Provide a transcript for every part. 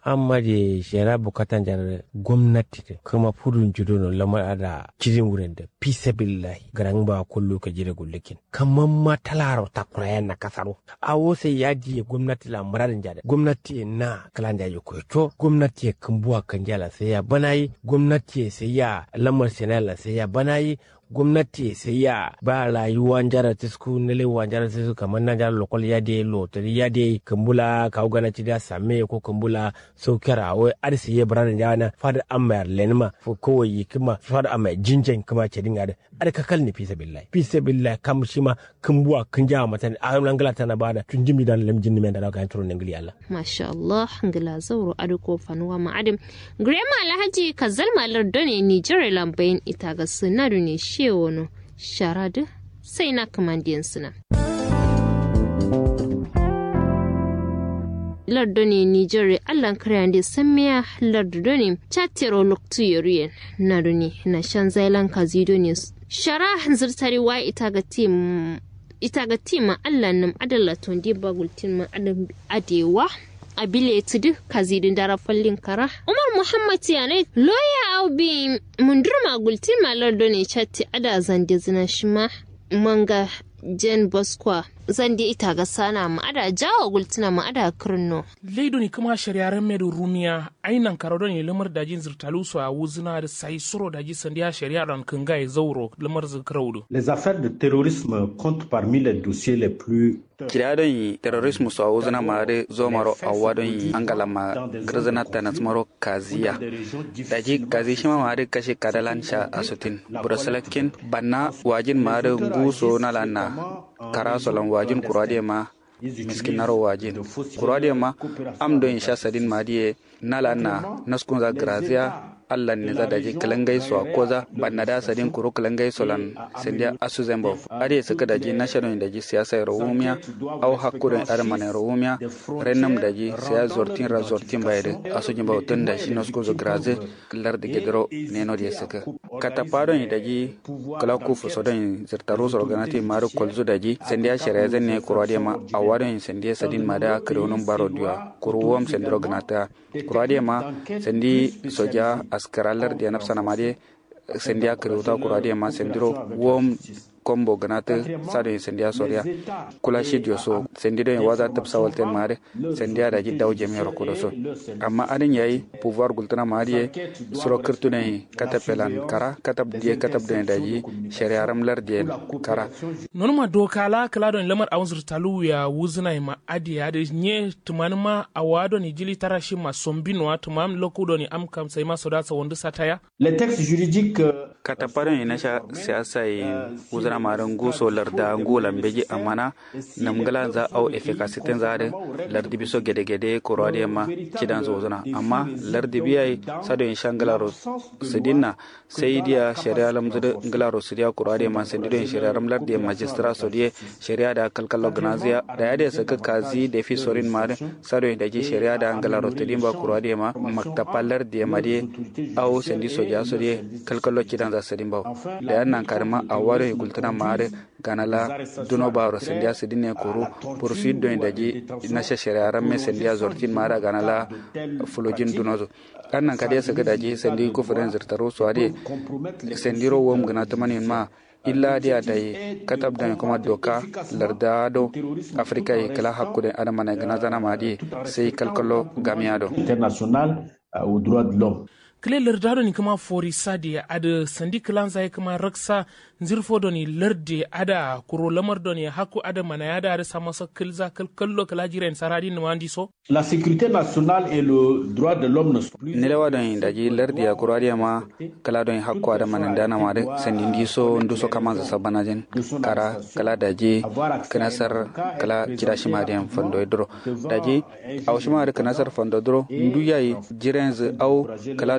amma da shera bukatan jar gwamnati kuma fudun judo no lamar da cikin wurin da fisabillahi garan ba kullu ka jira gullukin kaman ma talaro ta kurayen na kasaro a wose ya ji gwamnati la muradin jada gwamnati na kalan da ya koyo gwamnati ya kumbuwa kan jala sai ya banayi gwamnati sai ya lamar senala sai ya banayi gwamnati sai ya ba rayuwan jara tisku nile wan jara tisku kamar na jara lokal ya de lotari ya de kumbula ka ugana ci da same ko kumbula saukara wai arsi ya baranin jana fada amma lenma fo kowai kuma fada amma jinjin kuma ce dinga da ka kalni fi sabilillah kam shi ma kumbuwa kun jawa matan a ngala tana bada tun jimi dan lamjin men da ka turo ngili Allah masha Allah ngala zauro aduko fanuwa ma'adim grema alhaji kazal malar done Nigeria lambayin ita ga sunadu ne shewono sharadu sai na kamandiyan suna lardoni Nigeria allan karyande sammiya lardoni chatero loktu yoriyen nadoni na shanzailan kazidoni shara hanzartari wa ita ga tim allan nam adallaton di bagultin ma adam adewa abile tudu kazidin darafallin kara Umar Muhammad yana loya aubi mundurma gultin ma lardoni chatti ada zande zina shima manga Jen Boskwa zandi ita ga sana ma ada jawo gultuna ma ada kirno leido ni kuma shari'aren medu rumiya ainan karado ne lamar dajin zirtalu su a wuzuna da sai suro daji sandiya shari'aran kangai zauro lamar zikraudu. Les affaires de terrorisme comptent parmi les dossiers les plus kiradon yi terrorisme su a wuzuna mare zomaro a wadon yi angala ma grzana tanasmaro kaziya daji kazi shima mare kashe kadalan sha asutin burasalakin banna wajin mare nguso na lana kara solon wajin kurade ma miskinaro wajin kurade ma am don sha sadin madiye nala na naskun za grazia Allah ne za daji kalangai so koza banna da sadin kuru kalangai solan sendia asuzembo ade suka daji national daji siyasa rawumiya au hakuren armane rawumiya renam daji siya zortin bayde asujin bautan da shi naskun zo graze lar de gedro neno de suka kataparon daji kala ku fu sodan zirtaro so ganati maru kolzu daji sendia shere ne kurade ma awarin sendia sadin mada kronum baro dia kuruwam sendro ganata kurade ma sendi soja askaralar dia nafsana made sendia kreuta kurade ma sendiro wom kombo ganata sado sendia soria kula shidio so sendido waza tapsa walten mare sendia daji daw jemero kodoso amma adin yayi pouvoir gultana mari suro kirtune katapelan kara katab de daji shari'aram lar de kara nonuma dokala kala don lamar awzur talu ya wuzna ma adiya de nye tumanuma awado ni jili tarashi ma sombino tumam lokudo ni amkam sai ma soda sa wondu sataya les textes juridiques kataparon inasha siyasa wuzna maran guso larda ngulan beji amana namgala za au efficacité zade lardi biso gede korade ma kidan zozuna amma lardi biyai sado in shangalaro sidina saydiya sharia lamzude ngalaro sidiya korade ma sendido in sharia ram lardi magistrat sodiye sharia da kalkalo gnazia da yade saka kazi de fi sorin mare sado da ji sharia da ngalaro tedimba korade ma maktapa lardi madi au sendi soja sodiye kalkalo kidan za sedimba da yannan karma aware kultana mare ganala duno baro sendia sidine kuru poursuite do daji na shari'a ramme sendia zortin mara ganala fulojin dunozo kannan kade saka daji sendi ko feren zirtaro so ade sendiro wom gana tamanin ma illa dia dai katab dan kuma doka lardado afrika e kala hakkude adamana gana zana madi sai kalkalo gamiado international au droit de l'homme kile lardado ni kuma forisa de ada sandi klanza ya kuma raksa zirfo doni larde ada kuro lamar doni haku ada mana ya da sama sa kilza kallo kala jiren saradi no andi so la sécurité nationale et le droit de l'homme ne lawa don daji larde ya kuro dia ma kala don haku ada mana dana ma de sandi ndiso nduso kama za sabanajen kara kala daji kanasar kala kirashi ma de fondo dro daji awshima da kanasar fondo dro ndu yayi jiren au kala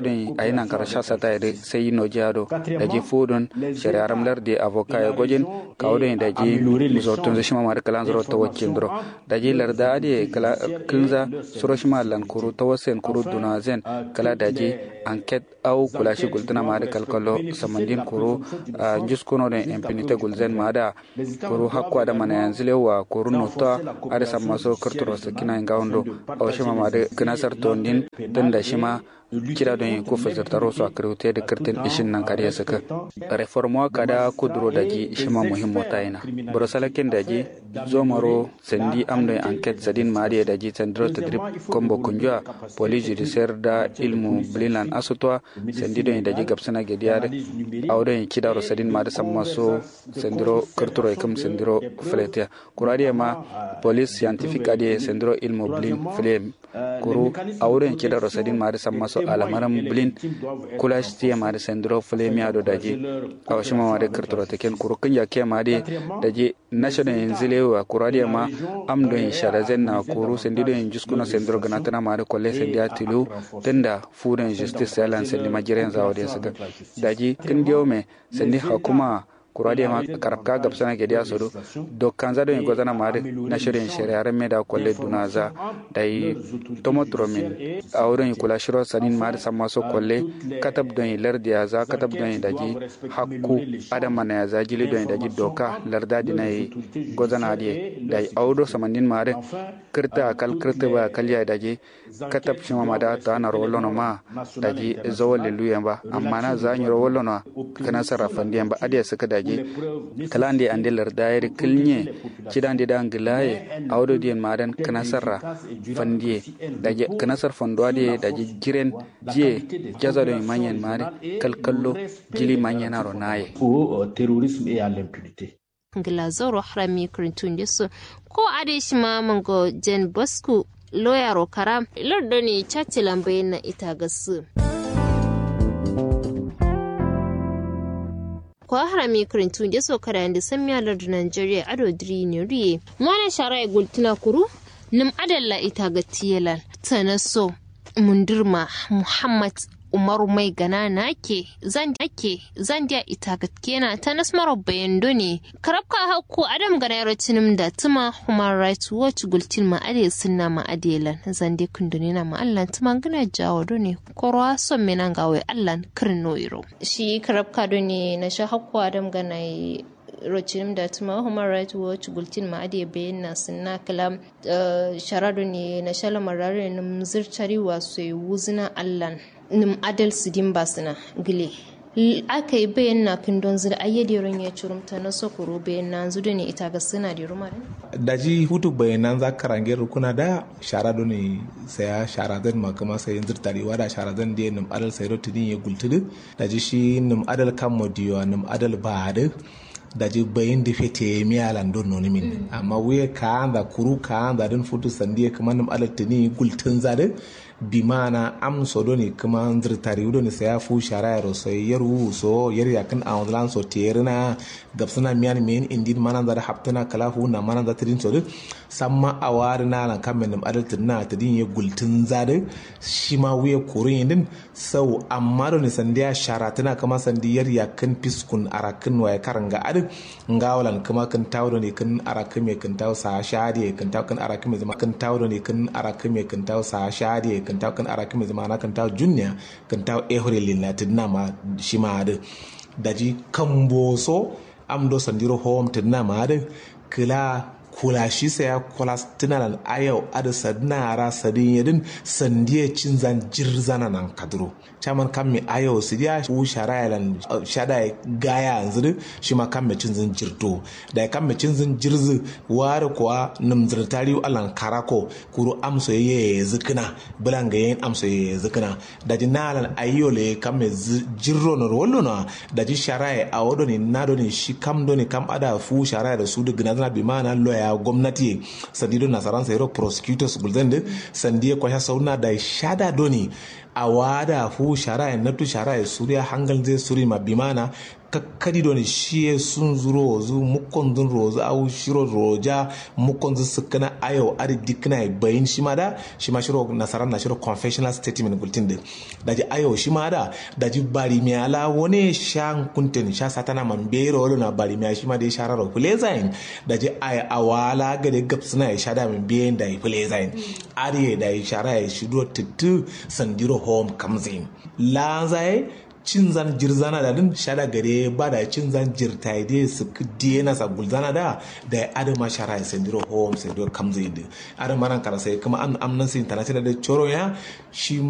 awdin aynan karasha sata de sai no jado da ji fudun shari'aram lardi avoka ya gojin kawdin da ji zotun zishima mar kalan zoro to wakin dro da ji larda ade kala kinza suroshima lan kuru to wasen kuru dunazen kala da ji enquête au kula shi gultana ma da kalkalo samandin kuru juskuno da impunity gulzen ma da kuru hakwa da mana yanzu lewa kuru nota ada samaso karturo sakina ngawndo au shima ma da kinasar tondin dan da shima kira don ko fazartaro su akrute da kartin ishin nan kariya saka reformo kada kudro daji shima muhimmo tayina borosalakin daji zomaro sendi amdo enquête sadin mariya daji centro tadrib kombo kunjua police judiciaire da ilmu blinan asutwa sendi don daji gapsana gediyar awdo kidaro sadin mari sammaso sendiro karturo ekam sendiro fletia kuradiya ma police scientifique adi sendiro ilmu blin flem kuru awdo kidaro sadin mari sammaso alamaram blin kulash tiya mari sendro flemi ado daji awashima mari karturo teken kuru kanya ke mari daji national inzile wa kuradiya ma amdo sharazen na kuru sendido juskuna sendro ganatana mari kolle sendia tilu tenda food and justice silence sendi majiren zawde saga daji kindiyo me sendi hakuma kuradi ma karabka gabsana ke dia sodo dokkan zado en gozana mare na shirin shari'ar me da kolle dunaza dai tomotromin awron kula shiro sanin mare samma so kolle katab don lardi ya za katab don daji hakku adama na ya za jili don daji doka larda dinai gozana die dai awdo samandin mare kirta kal kirta ba kalya daji katab shima mada ta na rolono ma daji zawal luyamba amma na za nyiro wolono kana sarrafan diyan ba adiya saka daji kalande andelar daire kilnye kidande dangilaye awdo dien madan kanasarra fandie daje kanasar fondwade daje giren je jazado manyen mare kalkallo jili manyana ronaye au terrorisme et à l'impunité. Glazoro harami kurintun so ko adeshima mango jen bosku loyaro karam lordoni chatilambe na itagasu kwa harami kurintun da so kada da san miyalar da Nigeria ado diri ne riye mana sharai gultuna kuru nim adalla ita ga tiyalan tanaso mundirma Muhammad Umaru mai gana na ke zandiya ita ga kena tanas maro bayando ne karabka hakku adam gana yaro tinim da tuma Human Rights Watch gultin ma ade sunna ma adelan zande kunduni na ma Allah tuma gana jawo do ne korwa son menan gawe Allah kirno iro shi karabka do ne na sha hakku adam gana rochinim da tuma Human Rights Watch gultin ma ade bayyana sunna kalam sharado ne na shala marare nim zirtari waso wuzina Allah nim adal sidin basina gile aka yi bayan na kindon zira ayyadi ran ya curumta na sokoro bayan na zuda ne ita ga suna da rumar daji hutu bayanan za ka range rukuna da shara do ne saya shara zan ma kuma sai yanzu tarewa da shara zan da nim adal sai rotudin ya gultudu daji shi nim adal kan modiyo nim adal bada daji bayin da fete miya landon no min amma wuya ka da kuru ka da din futu sandiye kuma nim adal tini gultun zade bimana am sodo ne kuma zirtari wudo ne saya fu shara yaro so yaru so yar yakin a wadlan so terina gabsana miyan men indin manan da haptana kala fu na manan da tidin sodo samma awar na lan kamen adaltin na tidin ya gultun zade shi ma wuya kurin din sau amma do ne sandiya shara tana kama sandiyar yakin fiskun arakin waya karanga adin ngawalan kuma kan tawdo ne kan arakin me kan taw sa shadi kan taw kan arakin me zama kan tawdo ne kan arakin me kan taw sa shadi kan taw kan araki mai zamana kan taw junya kan taw ehore lillatin na ma shi ma da daji kamboso amdo sandiro home tin na ma da kula shi saya kula tunanan ayau ada sadna ara sadin yadin sandiye cinzan jirzana nan kadro chaman kan mi ayau sidiya u sharayalan shada gaya yanzu shi ma kan mi cinzan jirto da kan mi cinzan jirzu ware kuwa namzirtari alan karako kuru amso ye zikina bulanga yin amso ye zikina da jinalan ayole kan mi jirro no rolona da ji sharaye a wodoni nadoni shi kam doni kam ada fu sharaye da su dugna na bi mana loya gwamnati sandido nasaran sayro prosecutors gulzende sandiye kwa sauna da shada doni a wada fu shara ya natu shara ya suriya hangal zai suri ma bimana kakkadi doni shiye sun zuro zu mukon dun rozu au shiro roja mukon zu sukana ayo ari dikna bayin shima da shima shiro nasaran na shiro confessional statement gultin de daji ayo shima da daji bari mi ala wone shan kunten sha satana man bero na bari mi shima de shararo plezain daji ay awala gade gapsuna ya shada min biyen da plezain ari da shara ya shido tutu sandiro home comes in lanzai cinzan jirzana da din shada gare ba da cinzan jirta dai su diye na sagulzana da adama shara ya sendiro home sendiro kamze da adama ran kara sai kuma an amnan sai international da choro ya shi